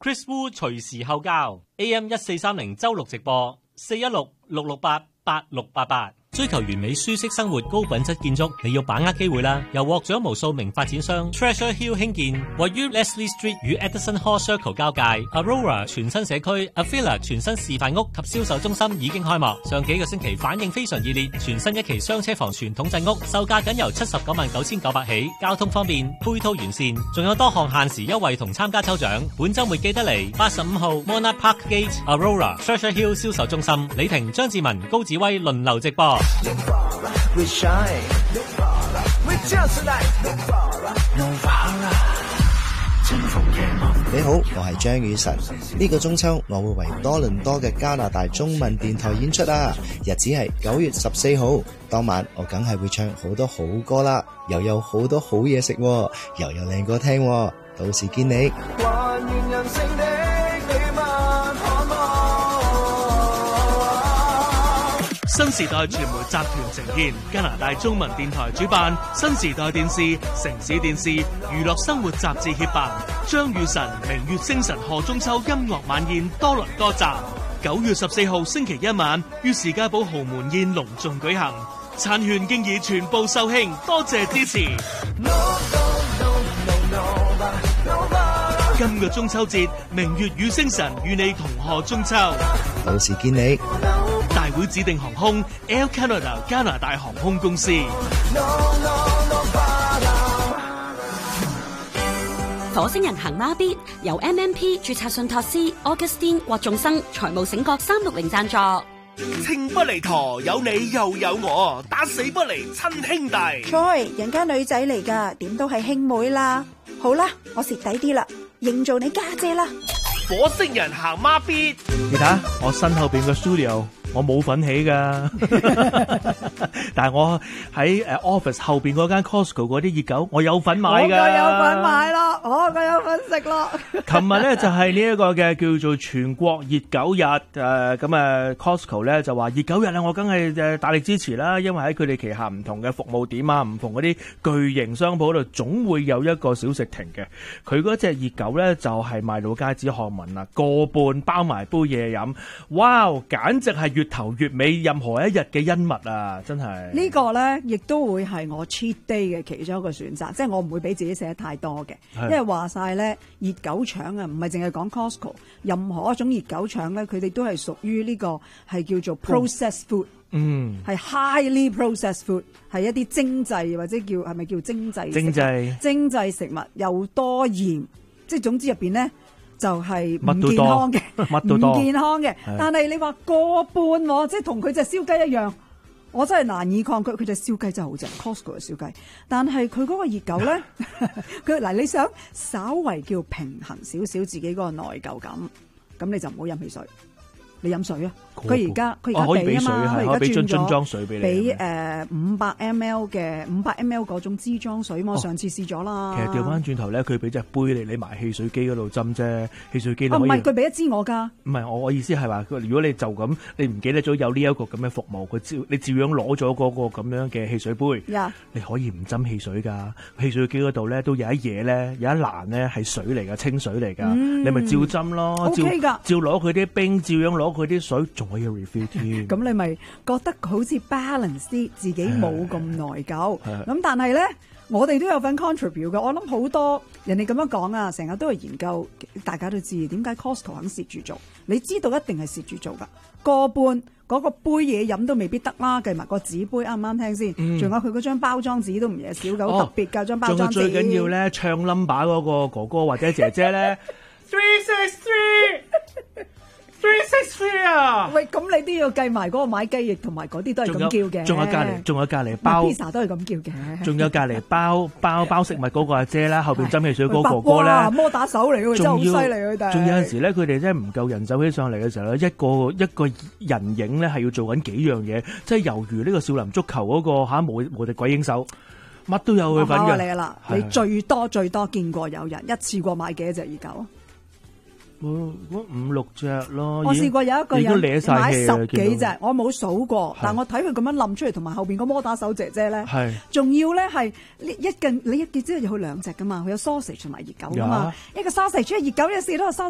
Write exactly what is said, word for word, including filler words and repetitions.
Chris Wu 隨時候交 A M 一四三零周六直播四一六六六八八六八八。追求完美舒適生活、高品質建築，你要把握機會啦！由獲獎無數名發展商 Treasure Hill 興建，位於 Leslie Street 與 Edison Hall Circle 交界 Aurora 全新社區 Avila 全新示範屋及銷售中心已經開幕。上幾個星期反應非常熱烈，全新一期雙車房傳統鎮屋售價僅由七十九萬九千九百起，交通方便，配套完善，仲有多項限時優惠同參加抽獎。本週末記得嚟八十五號 Monarch Park Gate Aurora Treasure Hill 銷售中心，李婷、張志文、高子威輪流直播。 We shine, we just like Novara。 你好，我係張雨晨。呢個中秋我會為多倫多嘅加拿大中文電台演出啊！日子係九月十四號，當晚我梗係會唱好多好歌啦，又有好多好嘢食，又有靚歌聽，到時見你。 新時代傳媒集團呈現，加拿大中文電台主辦，新時代電視、城市電視、娛樂生活雜誌協辦，張雨晨明月星辰賀中秋音樂晚宴多倫多站，九月十四號星期一晚於士嘉堡豪門宴隆重舉行，餐券經已全部售罄，多謝支持。今個中秋節，明月與星辰與你同賀中秋， 到時見你。 大會指定航空 Air Canada 加拿大航空公司。 火星人行孖咇由 M M P 註冊信託師 Augustine 郭仲生財務醒覺三六零贊助。 情不離陀，有你又有我，打死不離親兄弟。 Joy，人家女仔嚟噶，點都係兄妹啦。好啦，我蝕底啲啦，認做你家姐啦。 火星人行孖咇， 你睇下我身後邊嘅 studio。我冇份起噶，但係我喺誒 office 後邊嗰間 Costco 嗰啲熱狗，我有份買噶。 我有份買咯，我個有份食咯。 琴日咧就係呢一個嘅叫做全國熱狗日，誒咁啊 Costco 咧就話熱狗日啊，我梗係誒大力支持啦，因為喺佢哋旗下唔同嘅服務點啊，唔同嗰啲巨型商鋪度總會有一個小食亭嘅。佢嗰隻熱狗咧就係賣到街知巷聞啦，個半包埋杯嘢飲，哇！簡直係〜越頭越尾，任何一日嘅恩物啊，真係呢個咧，亦都會係我 cheat day 嘅其中一個選擇，即係我唔會俾自己食得太多嘅，因為話晒咧熱狗腸啊，唔係淨係講 Costco， 任何一種熱狗腸咧，佢哋都係屬於呢個係叫做 processed food，嗯，係 highly processed food， 係一啲精製或者叫係咪叫精製？精製精製食物又多鹽，即係總之入邊咧。就係唔健康嘅，唔健康嘅。但係你話個半喎，即係同佢隻燒雞一樣，我真係難以抗拒。佢隻燒雞真係好正 ，Costco 嘅燒雞。但係佢嗰個熱狗咧，佢嗱你想稍為叫平衡少少自己嗰個內疚感，咁你就唔好飲汽水。你飲水啊！佢而家佢而家俾啊嘛，佢而家轉咗裝水俾你，俾誒五百 ml 嘅五百 ml 嗰種支裝水，我上次試咗啦。 其實調翻轉頭咧，佢俾隻杯你，你埋汽水機嗰度斟啫。汽水機你可以。 唔係佢俾一支我㗎。唔係我我意思係話，如果你就咁，你唔記得咗有呢一個咁嘅服務，佢照你照樣攞咗嗰個咁樣嘅汽水杯。Yeah. 你可以唔斟汽水㗎。汽水機嗰度咧都有一嘢咧，有一欄咧係水嚟㗎，清水嚟㗎。嗯、你咪照斟咯。OK 㗎。照攞佢啲冰，照樣攞佢啲水，仲可以 refill 添。咁你咪覺得好似 balance 啲，自己冇咁內疚。咁但係咧，我哋都有份 contribute 嘅。我諗好多人哋咁樣講啊，成日都係研究，大家都知點解 Costco 肯蝕住做。你知道一定係蝕住做㗎。個半嗰個杯嘢飲都未必得啦，計埋個紙杯啱唔啱聽先？仲、嗯、有佢嗰張包裝紙都唔嘢少嘅，好特別㗎張包裝紙。 仲最緊要咧，唱 number 嗰個哥哥或者姐姐咧，three six three。three six three 啊！ 喂，咁你都要計埋嗰個買雞翼同埋嗰啲都係咁叫嘅。 仲有隔離，仲有隔離包。 pizza 都係咁叫嘅。 仲有隔離包包包食物嗰個阿姐啦，後邊斟汽水嗰個哥哥咧。 哇！摩打手嚟嘅，真係好犀利佢哋。 仲有陣時咧，佢哋真係唔夠人走起上嚟嘅時候咧，一個一個人影咧係要做緊幾樣嘢，即係猶如呢個少林足球嗰個嚇無無敵鬼影手，乜都有佢份嘅。 你啦，你最多最多見過有人一次過買幾多隻熱狗？ 五六隻咯， 我試過有一個人買十幾隻，我冇數過，但我睇佢咁樣冧出嚟，同埋後邊個摩打手姐姐咧，仲要咧係一斤你一件之後有兩隻噶嘛，佢有 sausage 同埋熱狗噶嘛，一個 sausage 一熱狗一試都係